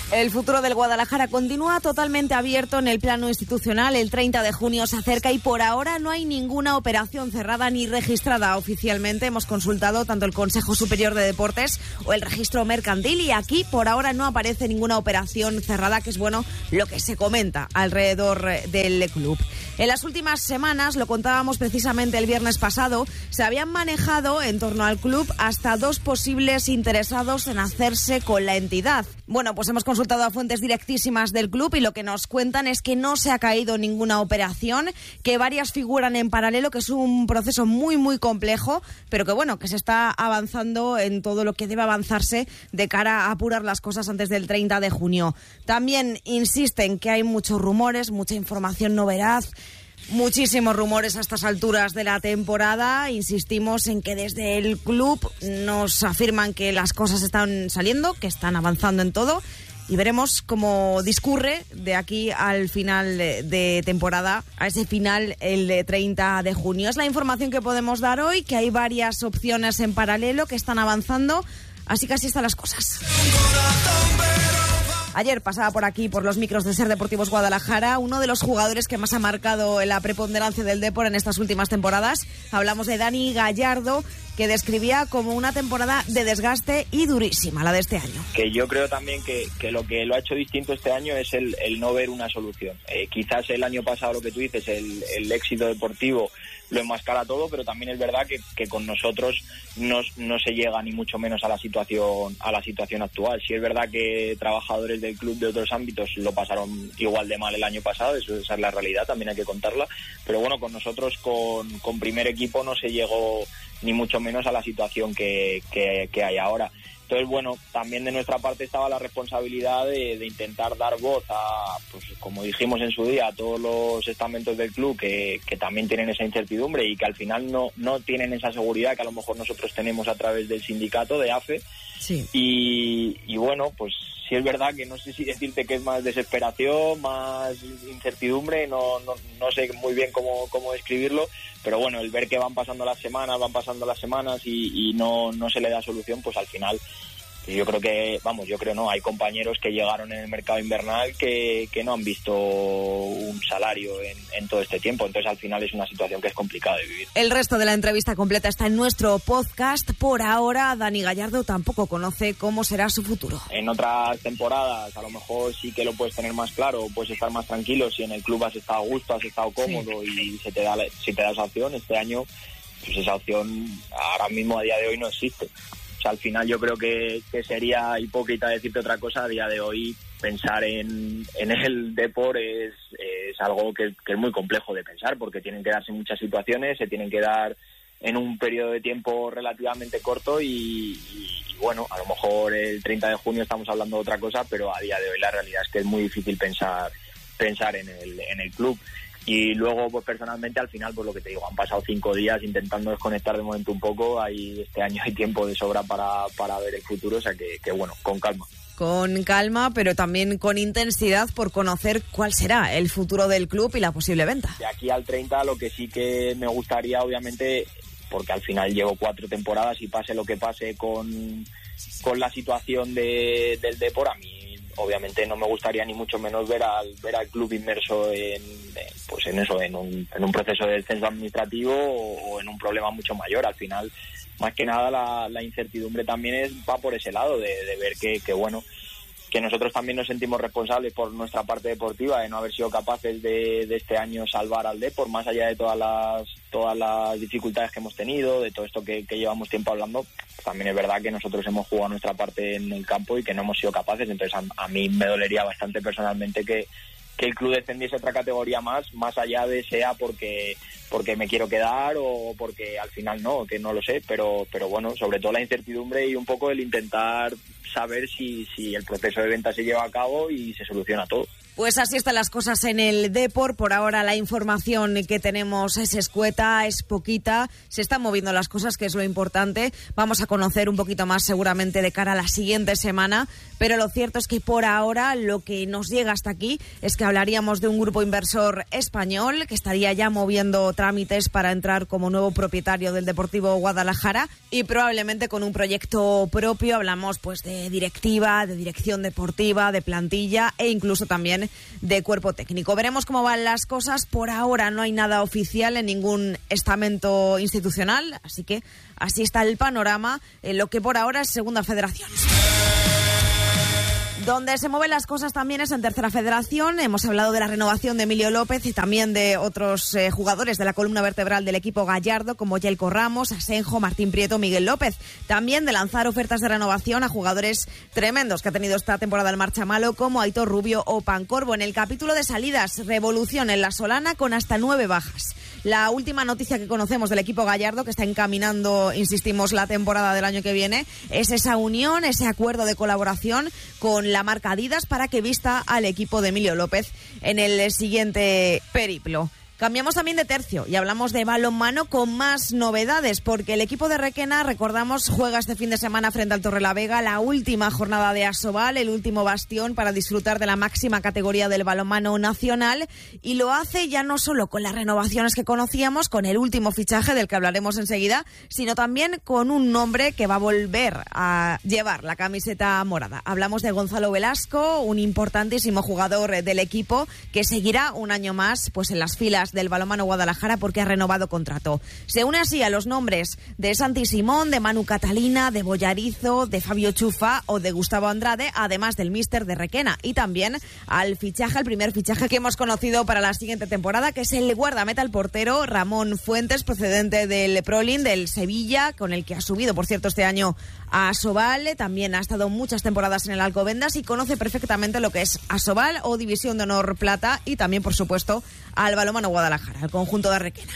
El futuro del Guadalajara continúa totalmente abierto en el plano institucional. El 30 de junio se acerca y por ahora no hay ninguna operación cerrada ni registrada oficialmente. Hemos consultado tanto el Consejo Superior de Deportes o el Registro Mercantil y aquí por ahora no aparece ninguna operación cerrada, que es bueno lo que se comenta alrededor del club. En las últimas semanas, lo contábamos precisamente el viernes pasado, se habían manejado en torno al club hasta 2 posibles interesados en hacerse con la entidad. Bueno, pues hemos consultado a fuentes directísimas del club y lo que nos cuentan es que no se ha caído ninguna operación, que varias figuran en paralelo, que es un proceso muy, muy complejo, pero que bueno, que se está avanzando en todo lo que debe avanzarse de cara a apurar las cosas antes del 30 de junio. También insisten que hay muchos rumores, mucha información no veraz, muchísimos rumores a estas alturas de la temporada. Insistimos en que desde el club nos afirman que las cosas están saliendo, que están avanzando en todo y veremos cómo discurre de aquí al final de temporada, a ese final el de 30 de junio. Es la información que podemos dar hoy, que hay varias opciones en paralelo que están avanzando, así que así están las cosas. Ayer pasaba por aquí, por los micros de Ser Deportivos Guadalajara, uno de los jugadores que más ha marcado la preponderancia del Depor en estas últimas temporadas. Hablamos de Dani Gallardo, que describía como una temporada de desgaste y durísima la de este año. Que yo creo también que lo que lo ha hecho distinto este año es el no ver una solución. Quizás el año pasado, lo que tú dices, el éxito deportivo lo enmascara todo, pero también es verdad que con nosotros no se llega ni mucho menos a la situación actual. Sí es verdad que trabajadores del club de otros ámbitos lo pasaron igual de mal el año pasado, esa es la realidad, también hay que contarla, pero bueno, con nosotros con primer equipo no se llegó ni mucho menos a la situación que hay ahora. Entonces, bueno, también de nuestra parte estaba la responsabilidad de intentar dar voz a, pues como dijimos en su día, a todos los estamentos del club que también tienen esa incertidumbre y que al final no tienen esa seguridad que a lo mejor nosotros tenemos a través del sindicato de AFE. Sí. Y bueno, pues sí es verdad que no sé si decirte que es más desesperación, más incertidumbre, no sé muy bien cómo describirlo, pero bueno, el ver que van pasando las semanas y no se le da solución, pues al final yo creo no, hay compañeros que llegaron en el mercado invernal que no han visto un salario en todo este tiempo, entonces al final es una situación que es complicada de vivir. El resto de la entrevista completa está en nuestro podcast. Por ahora, Dani Gallardo tampoco conoce cómo será su futuro. En otras temporadas a lo mejor sí que lo puedes tener más claro, puedes estar más tranquilo si en el club has estado a gusto, has estado cómodo, sí, y si te da esa opción. Este año pues esa opción ahora mismo a día de hoy no existe. O sea, al final yo creo que sería hipócrita decirte otra cosa. A día de hoy pensar en el Depor es algo que es muy complejo de pensar, porque tienen que darse muchas situaciones, se tienen que dar en un periodo de tiempo relativamente corto y bueno, a lo mejor el 30 de junio estamos hablando de otra cosa, pero a día de hoy la realidad es que es muy difícil pensar en el club. Y luego, pues personalmente, al final, pues lo que te digo, han pasado 5 días intentando desconectar de momento un poco. Este año hay tiempo de sobra para ver el futuro, o sea que bueno, con calma. Con calma, pero también con intensidad por conocer cuál será el futuro del club y la posible venta. De aquí al 30, lo que sí que me gustaría, obviamente, porque al final llevo 4 temporadas y pase lo que pase con la situación del Depor, a mí obviamente no me gustaría ni mucho menos ver al club inmerso en un proceso de descenso administrativo o en un problema mucho mayor. Al final, más que nada, la incertidumbre también va por ese lado, de ver que bueno, que nosotros también nos sentimos responsables por nuestra parte deportiva de no haber sido capaces de este año salvar al Depor, más allá de todas las dificultades que hemos tenido, de todo esto que llevamos tiempo hablando. También es verdad que nosotros hemos jugado nuestra parte en el campo y que no hemos sido capaces, entonces a mí me dolería bastante personalmente que el club descendiese otra categoría más allá de sea porque me quiero quedar o porque al final no, que no lo sé, pero bueno, sobre todo la incertidumbre y un poco el intentar saber si el proceso de venta se lleva a cabo y se soluciona todo. Pues así están las cosas en el Depor. Por ahora la información que tenemos es escueta, es poquita. Se están moviendo las cosas, que es lo importante. Vamos a conocer un poquito más seguramente de cara a la siguiente semana. Pero lo cierto es que por ahora lo que nos llega hasta aquí es que hablaríamos de un grupo inversor español que estaría ya moviendo trámites para entrar como nuevo propietario del Deportivo Guadalajara y probablemente con un proyecto propio. Hablamos pues de directiva, de dirección deportiva, de plantilla e incluso también de cuerpo técnico. Veremos cómo van las cosas. Por ahora no hay nada oficial en ningún estamento institucional, así que así está el panorama en lo que por ahora es Segunda Federación. Donde se mueven las cosas también es en Tercera Federación. Hemos hablado de la renovación de Emilio López y también de otros jugadores de la columna vertebral del equipo gallardo, como Yelko Ramos, Asenjo, Martín Prieto, Miguel López. También de lanzar ofertas de renovación a jugadores tremendos que ha tenido esta temporada el Marchamalo, como Aitor Rubio o Pancorbo. En el capítulo de salidas, revolución en la Solana con hasta 9 bajas. La última noticia que conocemos del equipo gallardo, que está encaminando, insistimos, la temporada del año que viene, es esa unión, ese acuerdo de colaboración con la marca Adidas para que vista al equipo de Emilio López en el siguiente periplo. Cambiamos también de tercio y hablamos de balonmano con más novedades, porque el equipo de Requena, recordamos, juega este fin de semana frente al Torrelavega, la última jornada de Asobal, el último bastión para disfrutar de la máxima categoría del balonmano nacional, y lo hace ya no solo con las renovaciones que conocíamos, con el último fichaje del que hablaremos enseguida, sino también con un nombre que va a volver a llevar la camiseta morada. Hablamos de Gonzalo Velasco, un importantísimo jugador del equipo que seguirá un año más pues en las filas del balonmano Guadalajara porque ha renovado contrato. Se une así a los nombres de Santi Simón, de Manu Catalina, de Boyarizo, de Fabio Chufa o de Gustavo Andrade, además del míster de Requena, y también al primer fichaje que hemos conocido para la siguiente temporada, que es el guardameta, el portero Ramón Fuentes, procedente del Prolin, del Sevilla, con el que ha subido, por cierto, este año a Asobal. También ha estado muchas temporadas en el Alcobendas y conoce perfectamente lo que es Asobal o División de Honor Plata, y también, por supuesto, al balonmano Guadalajara, al conjunto de Requena.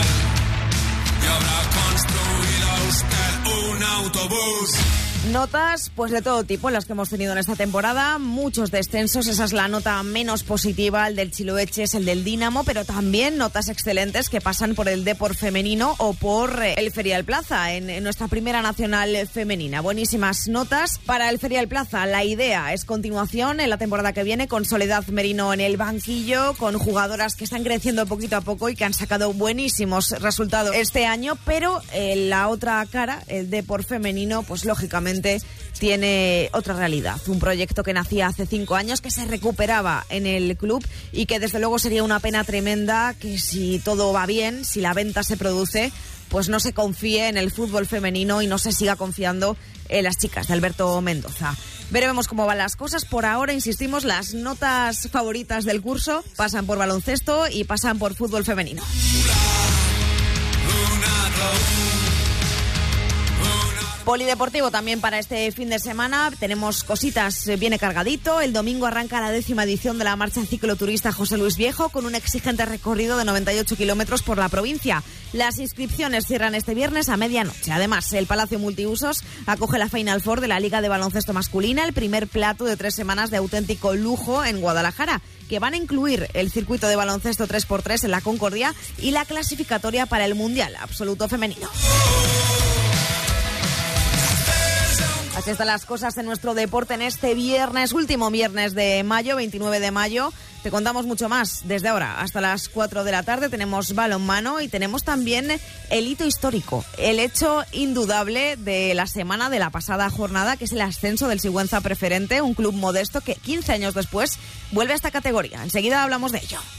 Y habrá construido usted un autobús. Notas pues de todo tipo las que hemos tenido en esta temporada, muchos descensos, esa es la nota menos positiva, el del Chiloeches, el del Dinamo, pero también notas excelentes que pasan por el Depor femenino o por el Ferial Plaza en nuestra primera nacional femenina. Buenísimas notas para el Ferial Plaza. La idea es continuación en la temporada que viene con Soledad Merino en el banquillo, con jugadoras que están creciendo poquito a poco y que han sacado buenísimos resultados este año, pero la otra cara, el Depor femenino, pues lógicamente tiene otra realidad, un proyecto que nacía hace 5 años, que se recuperaba en el club y que desde luego sería una pena tremenda que, si todo va bien, si la venta se produce, pues no se confíe en el fútbol femenino y no se siga confiando en las chicas de Alberto Mendoza. Veremos cómo van las cosas. Por ahora, insistimos, las notas favoritas del curso pasan por baloncesto y pasan por fútbol femenino. Polideportivo también para este fin de semana. Tenemos cositas, viene cargadito. El domingo arranca la 10ª edición de la marcha cicloturista José Luis Viejo, con un exigente recorrido de 98 kilómetros por la provincia. Las inscripciones cierran este viernes a medianoche. Además, el Palacio Multiusos acoge la Final Four de la Liga de Baloncesto Masculina, el primer plato de 3 semanas de auténtico lujo en Guadalajara, que van a incluir el circuito de baloncesto 3x3 en la Concordia y la clasificatoria para el Mundial Absoluto Femenino. Así están las cosas en nuestro deporte en este viernes, último viernes de mayo, 29 de mayo. Te contamos mucho más desde ahora hasta las 4 de la tarde. Tenemos balonmano y tenemos también el hito histórico, el hecho indudable de la semana, de la pasada jornada, que es el ascenso del Sigüenza Preferente, un club modesto que 15 años después vuelve a esta categoría. Enseguida hablamos de ello.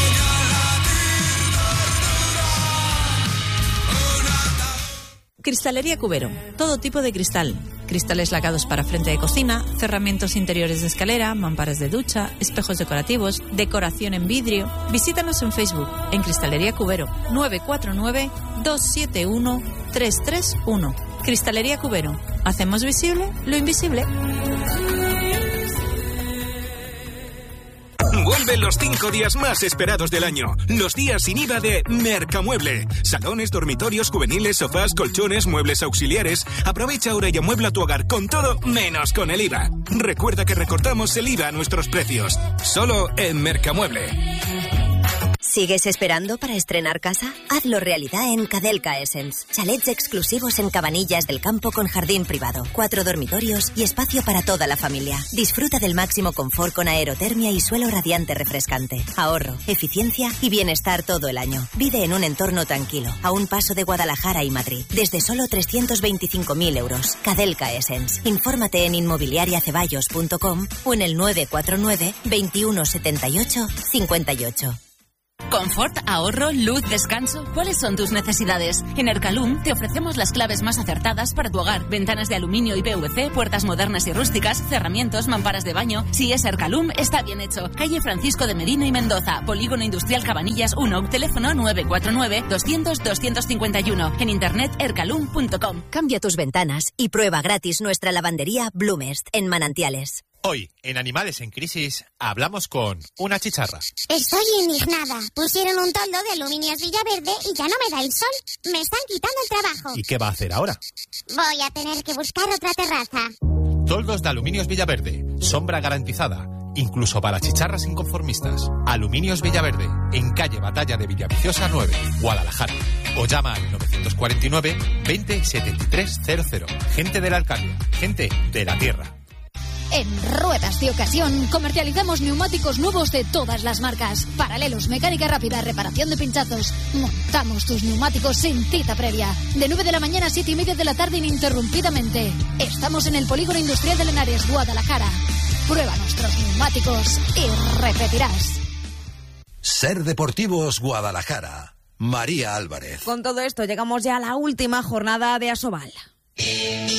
Cristalería Cubero, todo tipo de cristal. Cristales lagados para frente de cocina, cerramientos interiores de escalera, mamparas de ducha, espejos decorativos, decoración en vidrio. Visítanos en Facebook, en Cristalería Cubero, 949-271-331. Cristalería Cubero, hacemos visible lo invisible. Vuelven los 5 días más esperados del año. Los días sin IVA de Mercamueble. Salones, dormitorios, juveniles, sofás, colchones, muebles auxiliares. Aprovecha ahora y amuebla tu hogar con todo menos con el IVA. Recuerda que recortamos el IVA a nuestros precios. Solo en Mercamueble. ¿Sigues esperando para estrenar casa? Hazlo realidad en Cadelca Essence. Chalets exclusivos en Cabanillas del Campo con jardín privado, 4 dormitorios y espacio para toda la familia. Disfruta del máximo confort con aerotermia y suelo radiante refrescante. Ahorro, eficiencia y bienestar todo el año. Vive en un entorno tranquilo, a un paso de Guadalajara y Madrid. Desde solo 325.000 euros. Cadelca Essence. Infórmate en inmobiliariaceballos.com o en el 949 21 78 58. Confort, ahorro, luz, descanso. ¿Cuáles son tus necesidades? En Ercalum te ofrecemos las claves más acertadas para tu hogar. Ventanas de aluminio y PVC, puertas modernas y rústicas, cerramientos, mamparas de baño. Si es Ercalum, está bien hecho. Calle Francisco de Medina y Mendoza, Polígono Industrial Cabanillas 1, teléfono 949 200 251. En internet ercalum.com. Cambia tus ventanas y prueba gratis nuestra lavandería Bloomest en Manantiales. Hoy, en Animales en Crisis, hablamos con una chicharra. Estoy indignada. Pusieron un toldo de Aluminios Villaverde y ya no me da el sol. Me están quitando el trabajo. ¿Y qué va a hacer ahora? Voy a tener que buscar otra terraza. Toldos de Aluminios Villaverde. Sombra garantizada. Incluso para chicharras inconformistas. Aluminios Villaverde. En calle Batalla de Villaviciosa 9, Guadalajara. O llama al 949 20 73 00. Gente de la alcaldía. Gente de la tierra. En Ruedas de Ocasión comercializamos neumáticos nuevos de todas las marcas. Paralelos, mecánica rápida, reparación de pinchazos. Montamos tus neumáticos sin cita previa. De 9 de la mañana a 7 y media de la tarde ininterrumpidamente. Estamos en el Polígono Industrial de Linares, Guadalajara. Prueba nuestros neumáticos y repetirás. Ser Deportivos Guadalajara. María Álvarez. Con todo esto llegamos ya a la última jornada de Asobal.